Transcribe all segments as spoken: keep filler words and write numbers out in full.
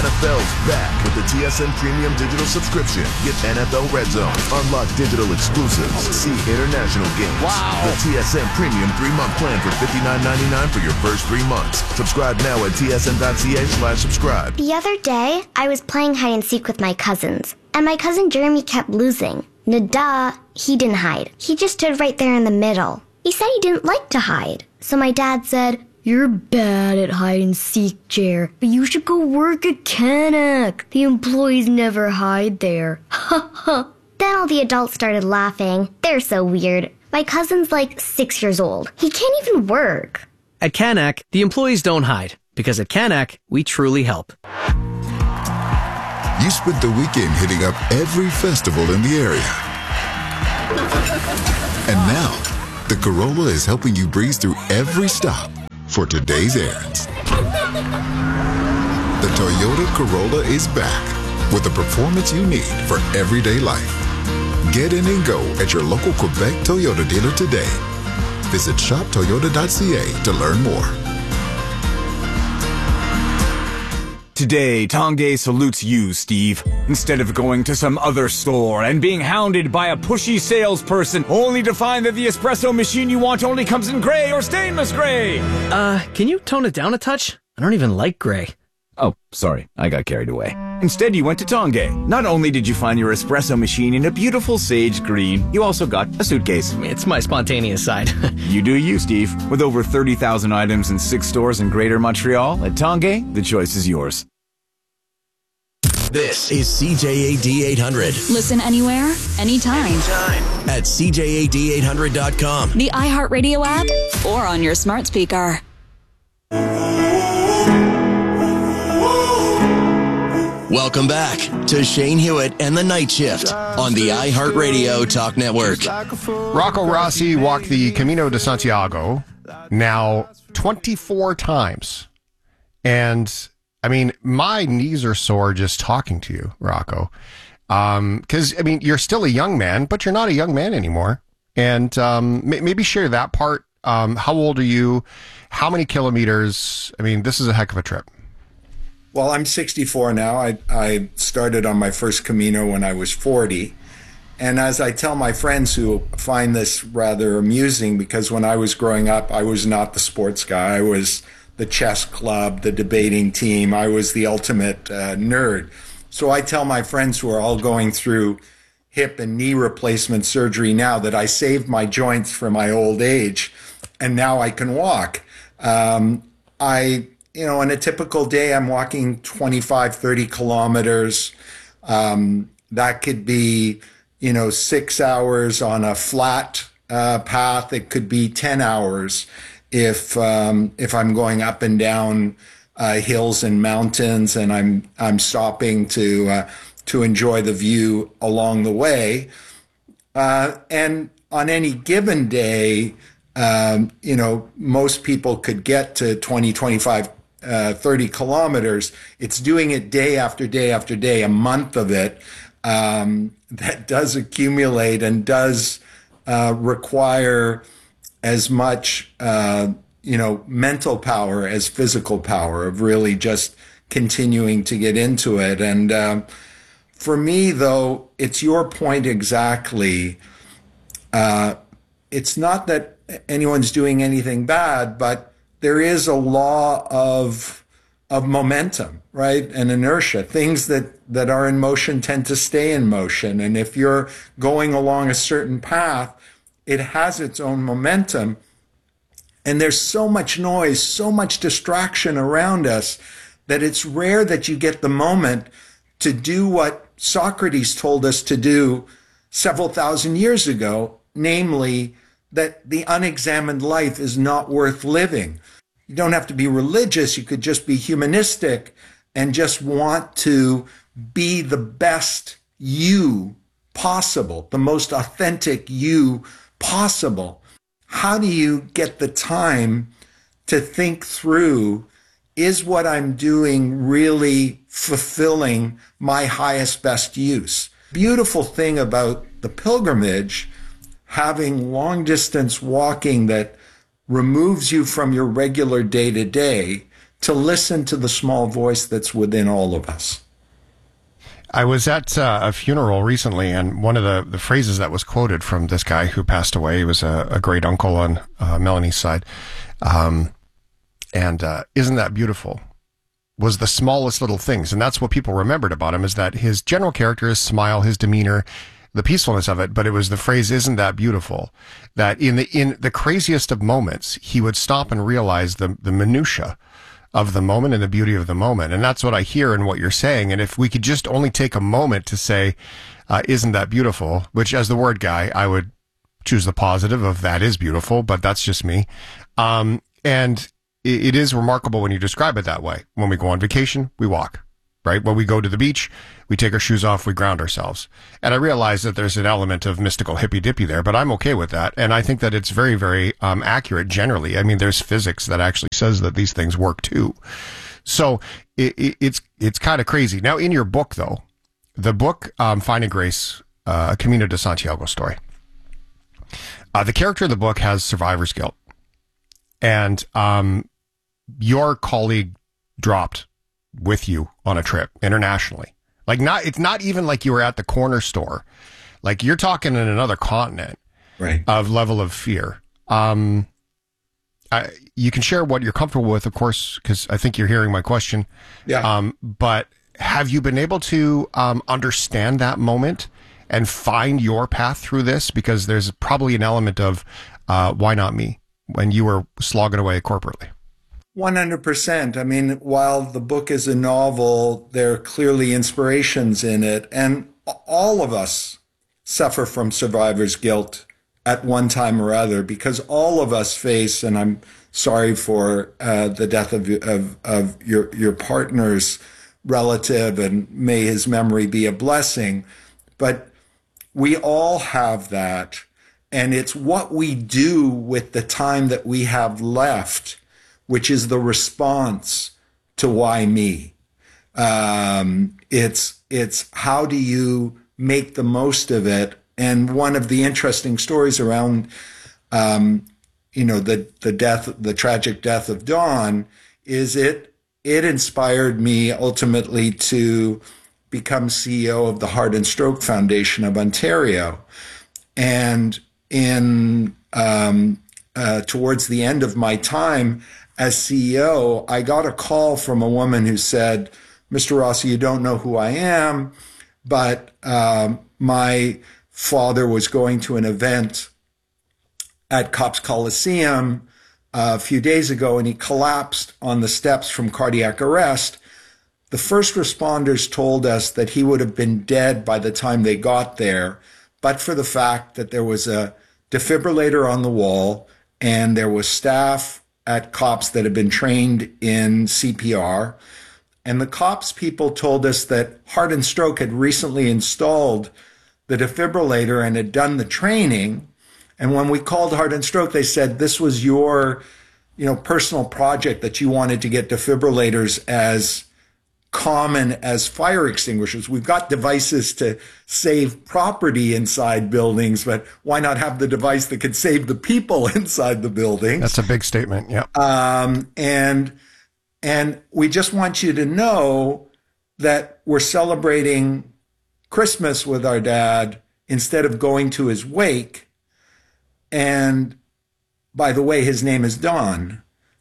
N F L's back with the T S N Premium Digital subscription. Get N F L Red Zone, unlock digital exclusives, see international games. Wow. The T S N Premium three-month plan for fifty-nine ninety-nine for your first three months. Subscribe now at tsn.ca slash subscribe. The other day, I was playing hide and seek with my cousins, and my cousin Jeremy kept losing. Nada, he didn't hide. He just stood right there in the middle. He said he didn't like to hide. So my dad said, "You're bad at hide and seek, Jer, but you should go work at Canuck. The employees never hide there." Ha ha. Then all the adults started laughing. They're so weird. My cousin's like six years old. He can't even work. At Canuck, the employees don't hide, because at Canuck, we truly help. You spent the weekend hitting up every festival in the area. And now, the Corolla is helping you breeze through every stop for today's errands. The Toyota Corolla is back with the performance you need for everyday life. Get in and go at your local Quebec Toyota dealer today. Visit shop toyota dot c a to learn more. Today, Tongay salutes you, Steve. Instead of going to some other store and being hounded by a pushy salesperson only to find that the espresso machine you want only comes in gray or stainless gray. Uh, can you tone it down a touch? I don't even like gray. Oh, sorry, I got carried away. Instead, you went to Tongay. Not only did you find your espresso machine in a beautiful sage green, you also got a suitcase. It's my spontaneous side. You do you, Steve. With over thirty thousand items in six stores in Greater Montreal, at Tongay, the choice is yours. This is C J A D eight hundred. Listen anywhere, anytime. Anytime. At C J A D eight hundred dot com. The iHeartRadio app, or on your smart speaker. Welcome back to Shane Hewitt and the Night Shift on the iHeartRadio Talk Network. Rocco Rossi walked the Camino de Santiago now twenty-four times. And, I mean, my knees are sore just talking to you, Rocco. Um, because, I mean, you're still a young man, but you're not a young man anymore. And um, maybe share that part. Um, how old are you? How many kilometers? I mean, this is a heck of a trip. Well, I'm sixty-four now. I, I started on my first Camino when I was forty. And as I tell my friends who find this rather amusing, because when I was growing up, I was not the sports guy. I was the chess club, the debating team. I was the ultimate uh, nerd. So I tell my friends who are all going through hip and knee replacement surgery now that I saved my joints for my old age, and now I can walk. Um, I... You know, on a typical day, I'm walking twenty-five, thirty kilometers. Um, that could be, you know, six hours on a flat uh, path. It could be ten hours if um, if I'm going up and down uh, hills and mountains, and I'm I'm stopping to uh, to enjoy the view along the way. Uh, and on any given day, um, you know, most people could get to twenty, twenty-five. Uh, thirty kilometers. It's doing it day after day after day, a month of it, um, that does accumulate and does uh, require as much, uh, you know, mental power as physical power of really just continuing to get into it. And uh, for me, though, it's your point exactly. Uh, it's not that anyone's doing anything bad, but there is a law of of momentum, right? And inertia. Things that, that are in motion tend to stay in motion. And if you're going along a certain path, it has its own momentum. And there's so much noise, so much distraction around us that it's rare that you get the moment to do what Socrates told us to do several thousand years ago, namely that the unexamined life is not worth living. You don't have to be religious. You could just be humanistic and just want to be the best you possible, the most authentic you possible. How do you get the time to think through, is what I'm doing really fulfilling my highest, best use? Beautiful thing about the pilgrimage, having long distance walking that removes you from your regular day-to-day to listen to the small voice that's within all of us. I was at uh, a funeral recently, and one of the, the phrases that was quoted from this guy who passed away, he was a, a great uncle on uh, Melanie's side, um, and uh, isn't that beautiful, was the smallest little things. And that's what people remembered about him, is that his general character, his smile, his demeanor, the peacefulness of it, but it was the phrase, isn't that beautiful, that in the in the craziest of moments, he would stop and realize the the minutia of the moment and the beauty of the moment. And that's what I hear in what you're saying. And if we could just only take a moment to say, uh, isn't that beautiful, which as the word guy, I would choose the positive of that is beautiful, but that's just me. Um, and it, it is remarkable when you describe it that way. When we go on vacation, we walk, right? When we go to the beach, we take our shoes off, we ground ourselves. And I realize that there's an element of mystical hippy-dippy there, but I'm okay with that. And I think that it's very, very um, accurate generally. I mean, there's physics that actually says that these things work too. So it, it, it's it's kind of crazy. Now, in your book, though, the book, um, Finding Grace, uh, a Camino de Santiago story, uh, the character of the book has survivor's guilt. And um, your colleague dropped with you on a trip internationally. Like, not, it's not even like you were at the corner store. Like, you're talking in another continent, right, of level of fear. Um, I, you can share what you're comfortable with, of course, because I think you're hearing my question. Yeah. Um, but have you been able to um, understand that moment and find your path through this? Because there's probably an element of uh, why not me when you were slogging away corporately. one hundred percent. I mean, while the book is a novel, there are clearly inspirations in it. And all of us suffer from survivor's guilt at one time or other, because all of us face, and I'm sorry for uh, the death of, of, of your, your partner's relative, and may his memory be a blessing. But we all have that. And it's what we do with the time that we have left, which is the response to why me. Um, it's, it's how do you make the most of it? And one of the interesting stories around, um, you know, the, the death, the tragic death of Don is it, it inspired me ultimately to become C E O of the Heart and Stroke Foundation of Ontario. And in, um, uh, towards the end of my time as C E O, I got a call from a woman who said, Mister Rossi, you don't know who I am, but um, my father was going to an event at Copps Coliseum uh, a few days ago, and he collapsed on the steps from cardiac arrest. The first responders told us that he would have been dead by the time they got there, but for the fact that there was a defibrillator on the wall and there was staff at Copps that had been trained in C P R. And the Copps people told us that Heart and Stroke had recently installed the defibrillator and had done the training. And when we called Heart and Stroke, they said this was your, you know, personal project, that you wanted to get defibrillators as common as fire extinguishers. We've got devices to save property inside buildings, but why not have the device that could save the people inside the building? That's a big statement. Yeah. Um, and, and we just want you to know that we're celebrating Christmas with our dad instead of going to his wake. And by the way, his name is Don.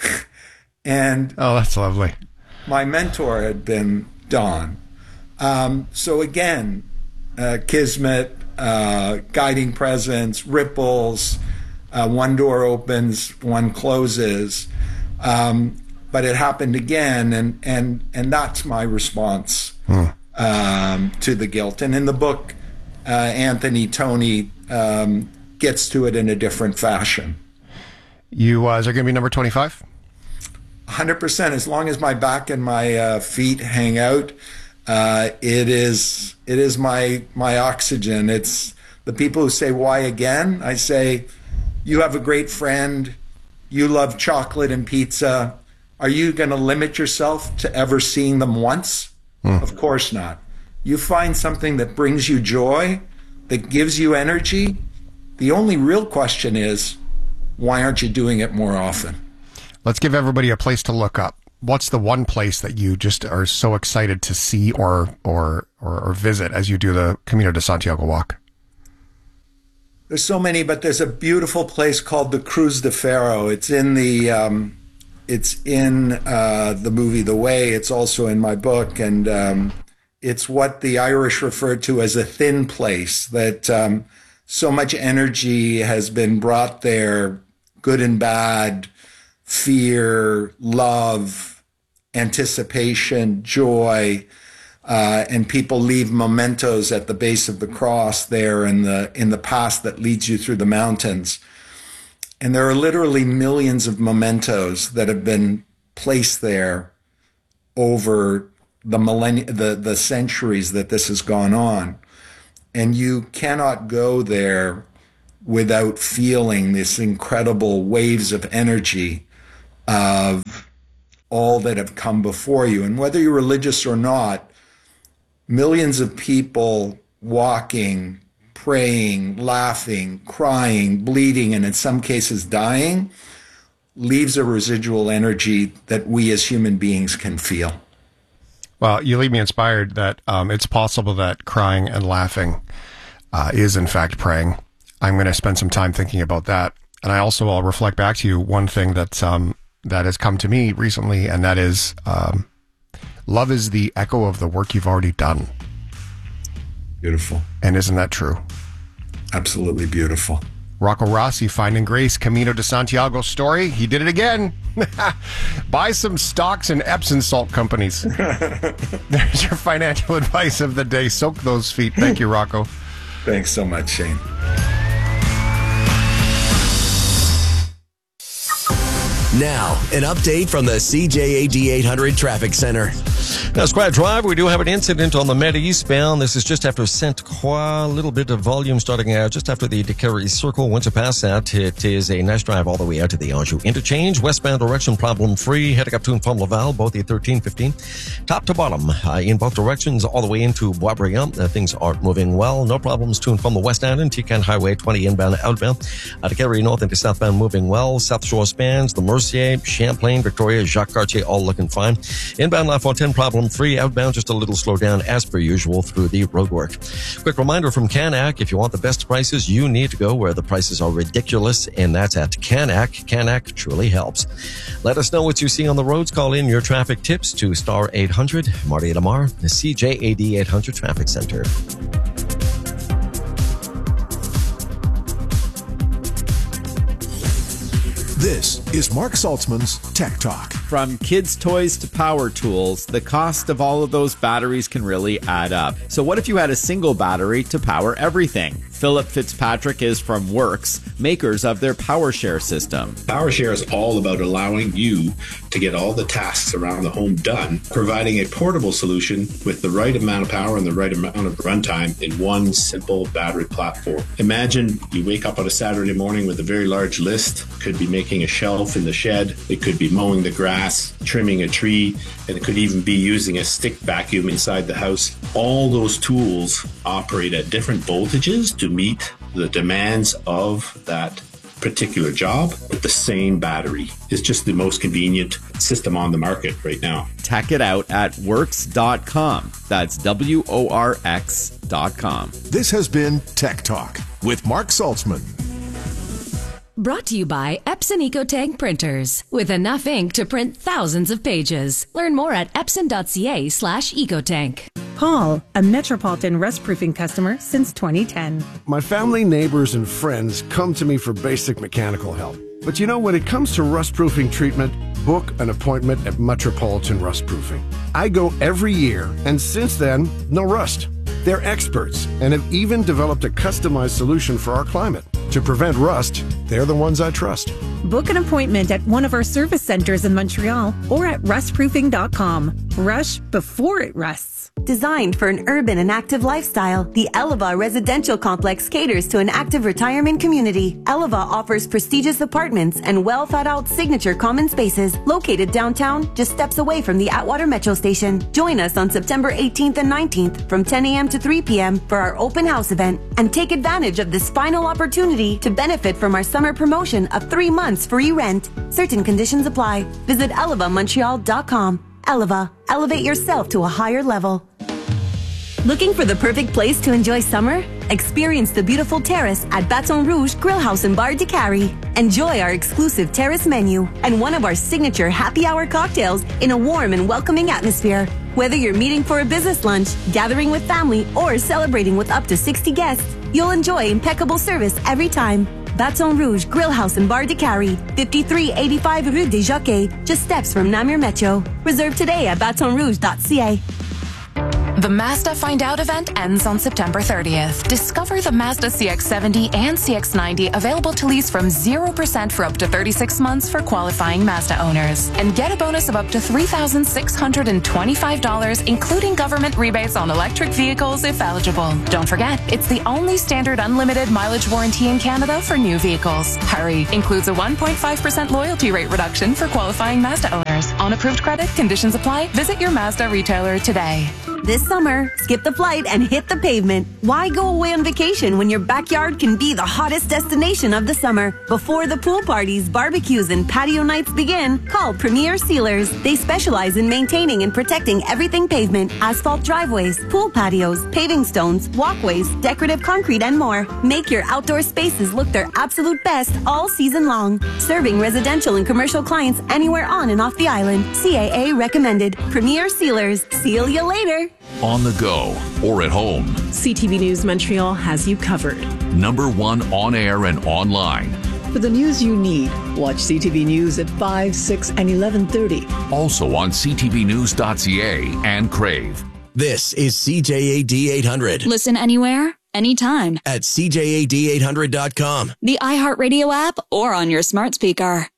And oh, that's lovely. My mentor had been Don. Um, so again, uh, Kismet, uh, guiding presence, ripples, uh, one door opens, one closes. Um, but it happened again, and, and, and that's my response hmm. um, to the guilt. And in the book, uh, Anthony Tony um, gets to it in a different fashion. You, uh, is there going to be number twenty-five? one hundred percent. As long as my back and my uh, feet hang out, uh, it is it is my my oxygen. It's the people who say, why again? I say, you have a great friend. You love chocolate and pizza. Are you going to limit yourself to ever seeing them once? Mm. Of course not. You find something that brings you joy, that gives you energy. The only real question is, why aren't you doing it more often? Let's give everybody a place to look up. what's the one place that you just are so excited to see or or or, or visit as you do the Camino de Santiago walk? There's so many, but there's a beautiful place called the Cruz de Ferro. It's in the um, it's in uh, the movie The Way. It's also in my book, and um, it's what the Irish referred to as a thin place. That um, so much energy has been brought there, good and bad, fear, love, anticipation, joy. Uh, and people leave mementos at the base of the cross there in the in the path that leads you through the mountains. And there are literally millions of mementos that have been placed there over the millennia, the, the centuries that this has gone on. And you cannot go there without feeling this incredible waves of energy of all that have come before you. And whether you're religious or not, millions of people walking, praying, laughing, crying, bleeding, and in some cases dying, leaves a residual energy that we as human beings can feel. Well, you leave me inspired that um, it's possible that crying and laughing uh, is in fact praying. I'm going to spend some time thinking about that. And I also will reflect back to you one thing that, um, that has come to me recently, and that is... Um, love is the echo of the work you've already done. Beautiful. And isn't that true? Absolutely beautiful. Rocco Rossi, Finding Grace, Camino de Santiago story. He did it again. Buy some stocks in Epsom salt companies. There's your financial advice of the day. Soak those feet. Thank you, Rocco. Thanks so much, Shane. Now, an update from the C J A D eight hundred Traffic Center. Now, Square Drive, we do have an incident on the Meta eastbound. This is just after Sainte Croix. A little bit of volume starting out just after the DeCarry Circle. Once you pass that, it is a nice drive all the way out to the Anjou interchange. Westbound direction problem free. Heading up to and from Laval, both the thirteen fifteen. Top to bottom, uh, in both directions, all the way into Boisbriand. Uh, things are moving well. No problems to and from the West Island. T-Can Highway twenty inbound, outbound. Uh, DeCarry North into southbound moving well. South Shore spans, the Mercier, Champlain, Victoria, Jacques Cartier, all looking fine. Inbound La Fontaine problem free. Outbound just a little slow down as per usual through the roadwork. Quick reminder from Canac, if you want the best prices, you need to go where the prices are ridiculous, and that's at Canac. Canac truly helps. Let us know what you see on the roads. Call in your traffic tips to star eight hundred. Marty Lamar, the C J A D eight hundred Traffic Center. This is Mark Saltzman's Tech Talk. From kids' toys to power tools, the cost of all of those batteries can really add up. So what if you had a single battery to power everything? Philip Fitzpatrick is from Works, makers of their PowerShare system. PowerShare is all about allowing you to get all the tasks around the home done, providing a portable solution with the right amount of power and the right amount of runtime in one simple battery platform. Imagine you wake up on a Saturday morning with a very large list. Could be making a shelf in the shed. It could be mowing the grass, trimming a tree, and it could even be using a stick vacuum inside the house. All those tools operate at different voltages to meet the demands of that particular job, but the same battery is just the most convenient system on the market right now. Check it out at works dot com. That's W O R X dot com. This has been Tech Talk with Mark Saltzman. Brought to you by Epson EcoTank printers. With enough ink to print thousands of pages. Learn more at epson.ca slash ecotank. Paul, a Metropolitan rust-proofing customer since twenty ten. My family, neighbors, and friends come to me for basic mechanical help. But you know, when it comes to rust-proofing treatment, book an appointment at Metropolitan Rust-Proofing. I go every year, and since then, no rust. They're experts and have even developed a customized solution for our climate. To prevent rust, they're the ones I trust. Book an appointment at one of our service centers in Montreal or at rust proofing dot com. Rush before it rusts. Designed for an urban and active lifestyle, the Eleva Residential Complex caters to an active retirement community. Eleva offers prestigious apartments and well-thought-out signature common spaces located downtown, just steps away from the Atwater Metro Station. Join us on September eighteenth and nineteenth from ten a.m. to three p.m. for our open house event, and take advantage of this final opportunity to benefit from our summer promotion of three months months free rent. Certain conditions apply. Visit eleva montreal dot com. Eleva, elevate yourself to a higher level. Looking for the perfect place to enjoy summer? Experience the beautiful terrace at Baton Rouge Grill House and Bar de Cary. Enjoy our exclusive terrace menu and one of our signature happy hour cocktails in a warm and welcoming atmosphere. Whether you're meeting for a business lunch, gathering with family, or celebrating with up to sixty guests, you'll enjoy impeccable service every time. Baton Rouge Grill House and Bar de Cary, fifty-three eighty-five Rue des Jockeys, just steps from Namur Metro. Reserve today at baton rouge dot c a. The Mazda Find Out event ends on September thirtieth. Discover the Mazda C X seventy and C X ninety available to lease from zero percent for up to thirty-six months for qualifying Mazda owners. And get a bonus of up to three thousand six hundred twenty-five dollars, including government rebates on electric vehicles if eligible. Don't forget, it's the only standard unlimited mileage warranty in Canada for new vehicles. Hurry! Includes a one point five percent loyalty rate reduction for qualifying Mazda owners. On approved credit, conditions apply. Visit your Mazda retailer today. This summer, skip the flight and hit the pavement. Why go away on vacation when your backyard can be the hottest destination of the summer? Before the pool parties, barbecues, and patio nights begin, call Premier Sealers. They specialize in maintaining and protecting everything pavement, asphalt driveways, pool patios, paving stones, walkways, decorative concrete, and more. Make your outdoor spaces look their absolute best all season long. Serving residential and commercial clients anywhere on and off the island. C A A recommended. Premier Sealers. Seal you later. On the go or at home, C T V News Montreal has you covered. Number one on air and online. For the news you need, watch C T V News at five, six, and eleven thirty. Also on c t v news dot c a and Crave. This is C J A D eight hundred. Listen anywhere, anytime. At c j a d eight hundred dot com. The iHeartRadio app or on your smart speaker.